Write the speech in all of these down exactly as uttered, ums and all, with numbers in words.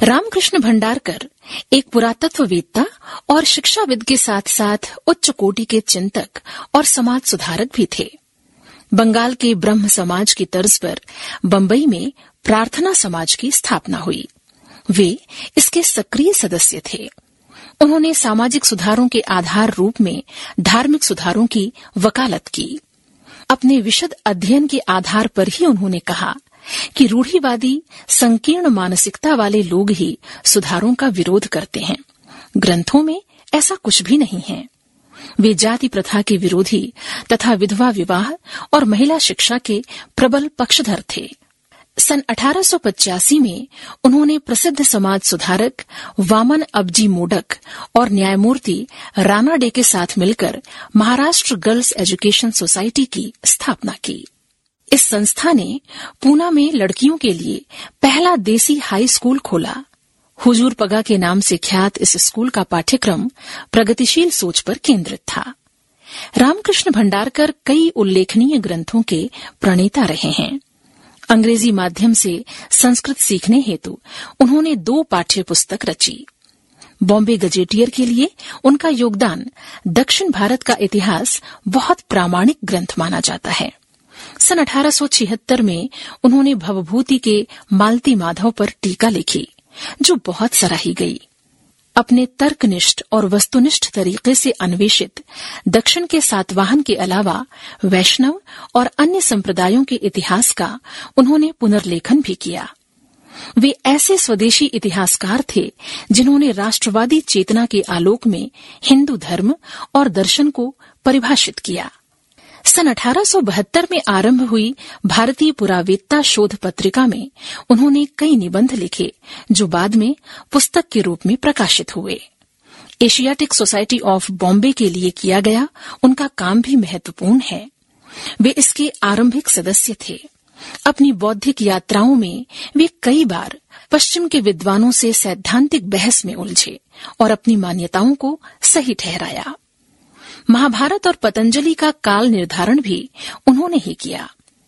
रामकृष्ण भंडारकर एक पुरातत्ववेत्ता और शिक्षाविद के साथ साथ उच्च कोटि के चिंतक और समाज सुधारक भी थे। बंगाल के ब्रह्म समाज की तर्ज पर बंबई में प्रार्थना समाज की स्थापना हुई। वे इसके सक्रिय सदस्य थे। उन्होंने सामाजिक सुधारों के आधार रूप में धार्मिक सुधारों की वकालत की। अपने विशद अध्ययन के आधार पर ही उन्होंने कहा कि रूढ़िवादी संकीर्ण मानसिकता वाले लोग ही सुधारों का विरोध करते हैं। ग्रंथों में ऐसा कुछ भी नहीं है। वे जाति प्रथा के विरोधी तथा विधवा विवाह और महिला शिक्षा के प्रबल पक्षधर थे। सन अठारह सौ पचासी में उन्होंने प्रसिद्ध समाज सुधारक वामन अबजी मोडक और न्यायमूर्ति रानाडे के साथ मिलकर महाराष्ट्र गर्ल्स एजुकेशन सोसाइटी की स्थापना की। इस संस्था ने पूना में लड़कियों के लिए पहला देसी हाई स्कूल खोला। हुजूर पगा के नाम से ख्यात इस स्कूल का पाठ्यक्रम प्रगतिशील सोच पर केंद्रित था। रामकृष्ण भंडारकर कई उल्लेखनीय ग्रंथों के प्रणेता रहे हैं। अंग्रेजी माध्यम से संस्कृत सीखने हेतु उन्होंने दो पाठ्य पुस्तक रची। बॉम्बे गजेटियर के लिए उनका योगदान दक्षिण भारत का इतिहास बहुत प्रामाणिक ग्रंथ माना जाता है। सन अठारह सौ छिहत्तर में उन्होंने भवभूति के मालती माधव पर टीका लिखी, जो बहुत सराही गई। अपने तर्कनिष्ठ और वस्तुनिष्ठ तरीके से अन्वेषित दक्षिण के सातवाहन के अलावा वैष्णव और अन्य संप्रदायों के इतिहास का उन्होंने पुनर्लेखन भी किया। वे ऐसे स्वदेशी इतिहासकार थे जिन्होंने राष्ट्रवादी चेतना के आलोक में हिंदू धर्म और दर्शन को परिभाषित किया। सन अठारह सौ बहत्तर में आरंभ हुई भारतीय पुरावेत्ता शोध पत्रिका में उन्होंने कई निबंध लिखे, जो बाद में पुस्तक के रूप में प्रकाशित हुए। एशियाटिक सोसाइटी ऑफ बॉम्बे के लिए किया गया उनका काम भी महत्वपूर्ण है। वे इसके आरंभिक सदस्य थे। अपनी बौद्धिक यात्राओं में वे कई बार पश्चिम के विद्वानों से सैद्धांतिक बहस में उलझे और अपनी मान्यताओं को सही ठहराया। महाभारत और पतंजलि का काल निर्धारण भी उन्होंने ही किया।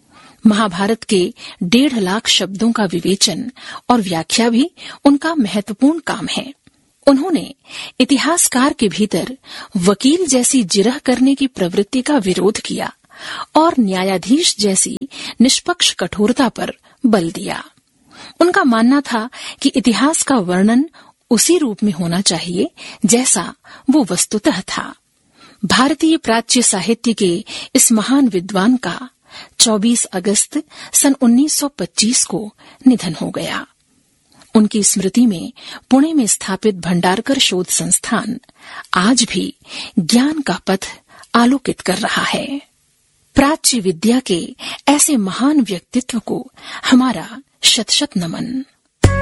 महाभारत के डेढ़ लाख शब्दों का विवेचन और व्याख्या भी उनका महत्वपूर्ण काम है। उन्होंने इतिहासकार के भीतर वकील जैसी जिरह करने की प्रवृत्ति का विरोध किया और न्यायाधीश जैसी निष्पक्ष कठोरता पर बल दिया। उनका मानना था कि इतिहास का वर्णन उसी रूप में होना चाहिए जैसा वो वस्तुतः था। भारतीय प्राच्य साहित्य के इस महान विद्वान का चौबीस अगस्त सन उन्नीस सौ पच्चीस को निधन हो गया। उनकी स्मृति में पुणे में स्थापित भंडारकर शोध संस्थान आज भी ज्ञान का पथ आलोकित कर रहा है। प्राच्य विद्या के ऐसे महान व्यक्तित्व को हमारा शत शत नमन।